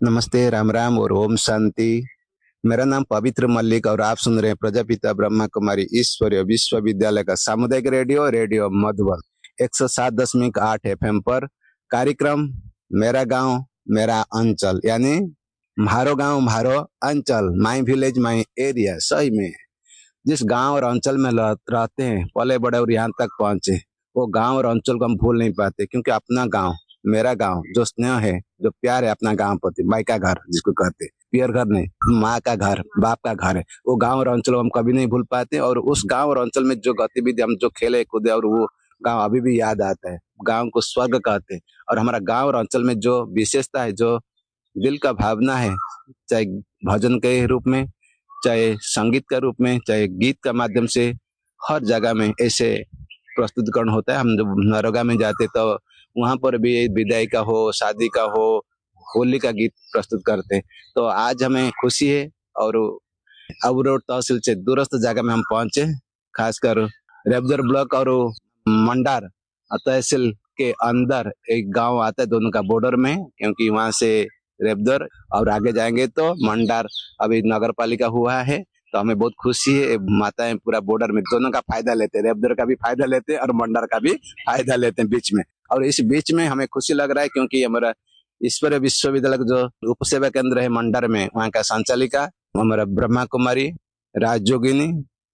नमस्ते, राम राम और ओम शांति। मेरा नाम पवित्र मल्लिक और आप सुन रहे हैं प्रजापिता ब्रह्मा कुमारी ईश्वरीय विश्वविद्यालय का सामुदायिक रेडियो रेडियो मधुबन 107.8 एफएम पर कार्यक्रम मेरा गांव मेरा अंचल, यानी म्हारो गांव म्हारो अंचल, माई विलेज माई एरिया। सही में जिस गांव और अंचल में रहते हैं, पले बड़े और यहाँ तक पहुंचे, वो गांव और अंचल को हम भूल नहीं पाते, क्योंकि अपना गांव मेरा गांव, जो स्नेह है, जो प्यार है अपना गांव प्रति, माई का घर जिसको कहते हैं, पियर घर नहीं, माँ का घर, बाप का घर है, वो गांव और अंचल को हम कभी नहीं भूल पाते। और उस गांव और अंचल में जो गतिविधि हम जो खेले कूदे, और वो गांव अभी भी याद आता है। गांव को स्वर्ग कहते हैं। और हमारा गांव और अंचल में जो विशेषता है, जो दिल का भावना है, चाहे भजन के रूप में, चाहे संगीत का रूप में, चाहे गीत का माध्यम से, हर जगह में ऐसे प्रस्तुतिकरण होता है। हम जब नरोगा में जाते तो वहां पर भी विदाई का हो, शादी का हो, होली का गीत प्रस्तुत करते हैं। तो आज हमें खुशी है और अबरोड तहसील से दूरस्थ जगह में हम पहुंचे, खासकर रेबदर ब्लॉक और मंडार तहसील के अंदर एक गांव आता है, दोनों का बॉर्डर में, क्योंकि वहां से रेबदर और आगे जाएंगे तो मंडार अभी नगर पालिका हुआ है। तो हमें बहुत खुशी है, माताएं पूरा बॉर्डर में दोनों का फायदा लेते हैं, रेबदर का भी फायदा लेते हैं और मंडार का भी फायदा लेते हैं बीच में। और इस बीच में हमें खुशी लग रहा है, क्योंकि हमारा ईश्वरीय विश्वविद्यालय का जो उप सेवा केंद्र है मंडार में, वहाँ का संचालिका हमारा ब्रह्मा कुमारी राजयोगिनी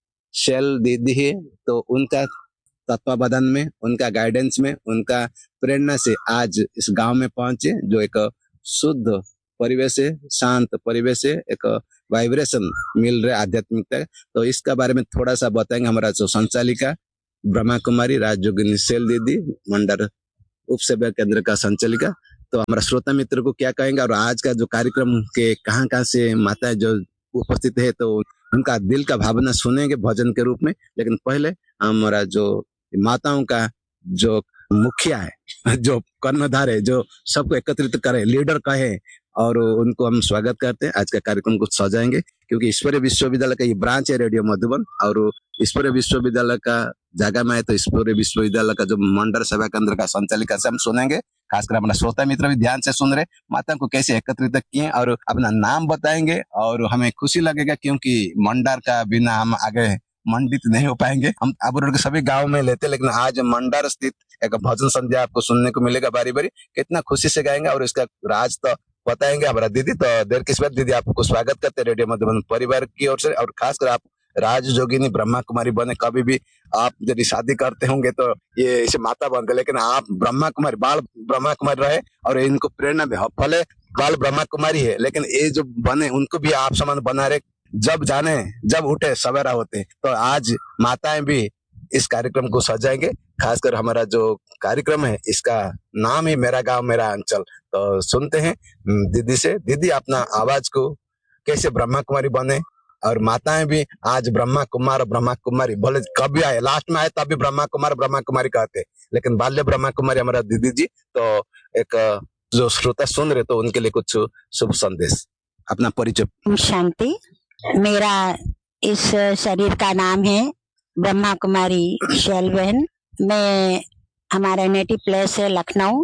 शैल दीदी है। तो उनका तत्वावधान में, उनका गाइडेंस में, उनका प्रेरणा से आज इस गांव में पहुंचे, जो एक शुद्ध परिवेश है, शांत परिवेश है, एक वाइब्रेशन मिल रहा है आध्यात्मिकता। तो इसका बारे में थोड़ा सा बताएंगे हमारा जो संचालिका ब्रह्मा कुमारी राजयोगिनी शैल दीदी, मंडर उप सेवा केंद्र का संचालिका। तो हमारा श्रोता मित्र को क्या कहेंगे, और आज का जो कार्यक्रम के कहाँ कहाँ से माताएं जो उपस्थित है, तो उनका दिल का भावना सुनेंगे भजन के रूप में। लेकिन पहले हमारा जो माताओं का जो मुखिया है, जो कर्णधार है, जो सबको एकत्रित करे, लीडर कहे, और उनको हम स्वागत करते हैं। आज का कार्यक्रम को सजाएंगे, क्योंकि ईश्वरीय विश्वविद्यालय का ये ब्रांच है रेडियो मधुबन, और ईश्वरीय विश्वविद्यालय का जगह में है, तो ईश्वरीय विश्वविद्यालय का जो मंडल सेवा केंद्र का संचालिका से हम सुनेंगे। खासकर अपना श्रोता मित्र भी ध्यान से सुन रहे, माता को कैसे एकत्रित किए, और अपना नाम बताएंगे। और हमें खुशी लगेगा, क्योंकि मंडार का बिना हम आगे मंडित नहीं हो पाएंगे। हम अबरोड के सभी गांव में लेते, लेकिन आज मंडार स्थित एक भजन संध्या आपको सुनने को मिलेगा बारी बारी। कितना खुशी से गाएंगे और इसका राज तो बताएंगे हमारा दीदी। तो देर किस बात दीदी, आपको स्वागत करते हैं रेडियो मधुबन परिवार की ओर से। और खासकर आप राज जोगिनी ब्रह्मा कुमारी बने, कभी भी आप यदि शादी करते होंगे तो ये इसे माता बनते, लेकिन आप ब्रह्मा कुमारी, बाल ब्रह्मा कुमारी रहे, और इनको प्रेरणा भी, भले बाल ब्रह्मा कुमारी है, लेकिन ये जो बने उनको भी आप समान बना रहे। जब जाने जब उठे सवेरा होते, तो आज माताएं भी इस कार्यक्रम को सजाएंगे। खासकर हमारा जो कार्यक्रम है, इसका नाम है मेरा गांव मेरा अंचल। तो सुनते हैं दीदी से। दीदी, अपना आवाज को कैसे ब्रह्मा कुमारी बने, और माताएं भी आज ब्रह्मा कुमार ब्रह्मा कुमारी, भले कभी आए लास्ट में आए तभी ब्रह्मा कुमार ब्रह्मा कुमारी कहते, लेकिन बाल्य ब्रह्मा कुमारी हमारा दीदी जी। तो एक जो श्रोता सुन रहे, तो उनके लिए कुछ शुभ संदेश, अपना परिचय। शांति, मेरा इस शरीर का नाम है ब्रह्मा कुमारी शैल बहन। मैं, हमारा नेटिव प्लेस है लखनऊ,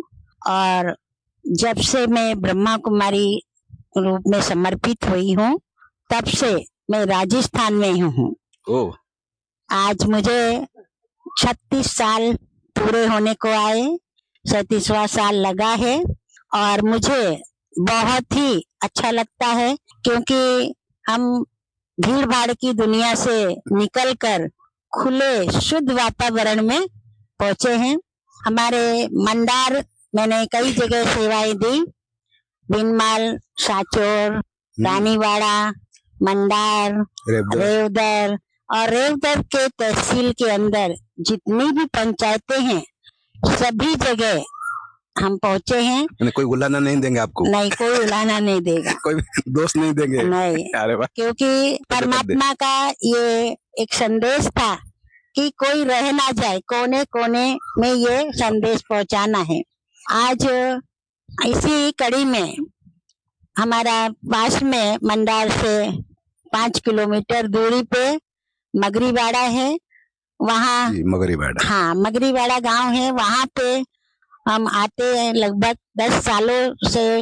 और जब से मैं ब्रह्मा कुमारी रूप में समर्पित हुई हूँ, तब से मैं राजस्थान में हूँ। आज मुझे 36 साल पूरे होने को आए, 37वां साल लगा है, और मुझे बहुत ही अच्छा लगता है, क्योंकि हम भीड़ भाड़ की दुनिया से निकलकर खुले शुद्ध वातावरण में पहुंचे हैं। हमारे मंडार, मैंने कई जगह सेवाएं दी, बिनमाल, साचोर, रानीवाड़ा, मंडार, रेवदर, और रेवदर के तहसील के अंदर जितनी भी पंचायतें हैं, सभी जगह हम पहुंचे हैं। कोई उलाना नहीं देंगे आपको? नहीं, कोई उलाना नहीं देगा, कोई दोस्त नहीं देंगे, नहीं। अरे वाह, क्योंकि परमात्मा का ये एक संदेश था कि कोई रह ना जाए, कोने कोने में ये संदेश पहुंचाना है। आज इसी कड़ी में हमारा पास में मंडार से 5 किलोमीटर दूरी पे मगरीवाड़ा है, वहाँ मगरीवाड़ा, हाँ, मगरीवाड़ा गांव है। वहाँ पे हम आते हैं, लगभग 10 सालों से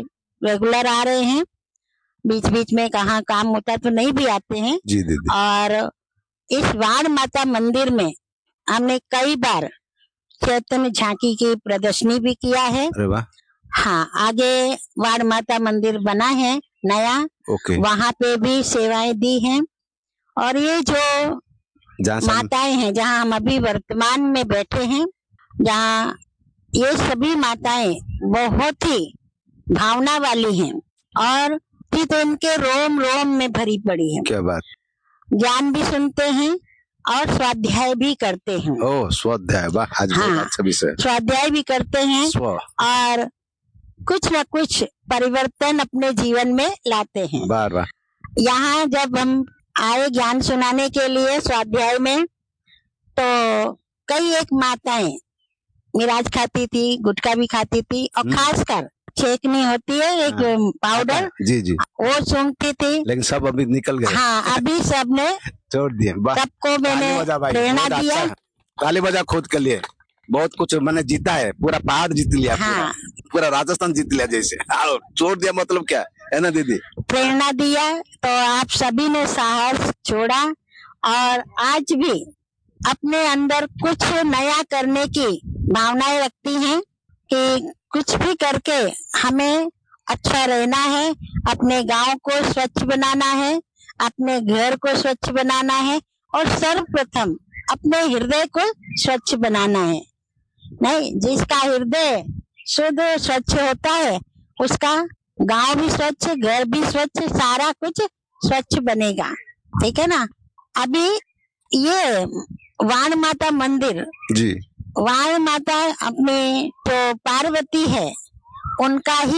रेगुलर आ रहे हैं, बीच बीच में कहाँ काम होता तो नहीं भी आते हैं। जी दीदी। और इस वाण माता मंदिर में हमने कई बार चैतन्य झांकी की प्रदर्शनी भी किया है। अरे वाह। हाँ, आगे वाण माता मंदिर बना है नया, ओके। वहाँ पे भी सेवाएं दी हैं। और ये जो माताएं हैं जहाँ हम अभी वर्तमान में बैठे हैं, जहाँ ये सभी माताएं बहुत ही भावना वाली हैं और तो इनके रोम रोम में भरी पड़ी है। क्या बात। ज्ञान भी सुनते हैं और स्वाध्याय भी करते हैं। ओह, स्वाध्याय, वाह, आज बहुत अच्छा विषय। स्वाध्याय भी करते हैं और कुछ न कुछ परिवर्तन अपने जीवन में लाते हैं। वाह। यहाँ जब हम आए ज्ञान सुनाने के लिए स्वाध्याय में, तो कई एक माताएं मिराज खाती थी, गुटखा भी खाती थी और खासकर चेकनी होती है एक पाउडर, जी जी, वो सूंघती थी। लेकिन सब अभी निकल गए। हाँ, अभी सबने छोड़ दिए। सबको मैंने प्रेरणा दिया। ताली बजा खुद के लिए, बहुत कुछ मैंने जीता है, पूरा पहाड़ जीत लिया। हाँ। पूरा राजस्थान जीत लिया जैसे। छोड़ दिया मतलब क्या है ना दीदी? प्रेरणा दिया तो आप सभी ने साहस छोड़ा और आज भी अपने अंदर कुछ नया करने की भावनाएं रखती हैं कि कुछ भी करके हमें अच्छा रहना है, अपने गांव को स्वच्छ बनाना है, अपने घर को स्वच्छ बनाना है और सर्वप्रथम अपने हृदय को स्वच्छ बनाना है। नहीं, जिसका हृदय शुद्ध स्वच्छ होता है उसका गांव भी स्वच्छ, घर भी स्वच्छ, सारा कुछ स्वच्छ बनेगा। ठीक है ना? अभी ये वाण माता मंदिर जी, वाण माता अपने जो पार्वती है उनका ही